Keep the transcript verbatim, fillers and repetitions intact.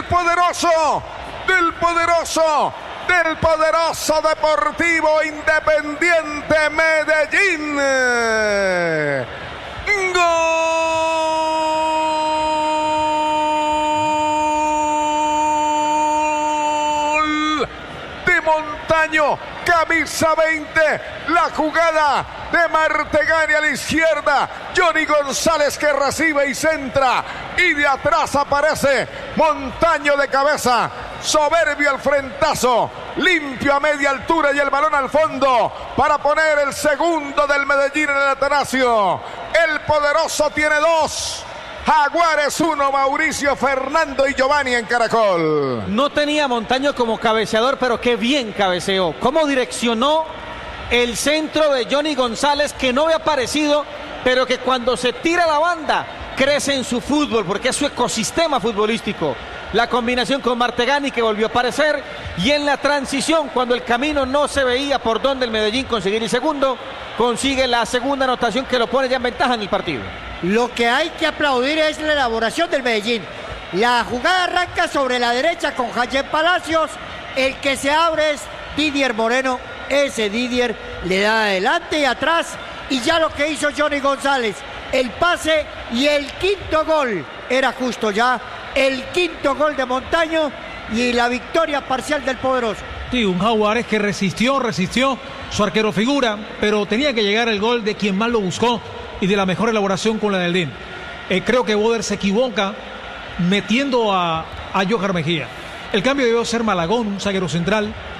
poderoso, del poderoso, del poderoso Deportivo Independiente Medellín. Gol de Montaño, camisa veinte, la jugada de Martegani a la izquierda, Johnny González que recibe y centra, y de atrás aparece Montaño de cabeza, soberbio el frentazo, limpio a media altura y el balón al fondo para poner el segundo del Medellín en el Atanasio. El poderoso tiene dos, Jaguares uno, Mauricio, Fernando y Giovanni en Caracol. No tenía Montaño como cabeceador, pero qué bien cabeceó. Cómo direccionó el centro de Johnny González, que no había aparecido, pero que cuando se tira la banda crece en su fútbol, porque es su ecosistema futbolístico. La combinación con Martegani, que volvió a aparecer, y en la transición, cuando el camino no se veía por dónde el Medellín conseguir el segundo, consigue la segunda anotación que lo pone ya en ventaja en el partido. Lo que hay que aplaudir es la elaboración del Medellín. La jugada arranca sobre la derecha con Jayen Palacios, el que se abre es Didier Moreno. Ese Didier le da adelante y atrás, y ya lo que hizo Johnny González, el pase y el quinto gol, era justo ya el quinto gol de Montaño y la victoria parcial del poderoso. Sí, un Jaguares que resistió, resistió, su arquero figura, pero tenía que llegar el gol de quien más lo buscó y de la mejor elaboración con la del D I N. Eh, creo que Boder se equivoca metiendo a, a Johar Mejía. El cambio debió ser Malagón, un zaguero central,